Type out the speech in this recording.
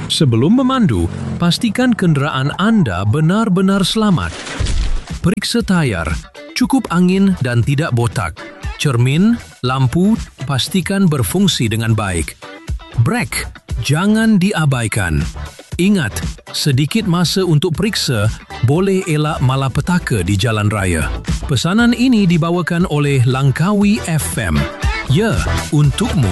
Sebelum memandu, pastikan kenderaan anda benar-benar selamat. Periksa tayar, cukup angin dan tidak botak. Cermin, lampu, pastikan berfungsi dengan baik. Brek, jangan diabaikan. Ingat, sedikit masa untuk periksa boleh elak malapetaka di jalan raya. Pesanan ini dibawakan oleh Langkawi FM. Ya, untukmu.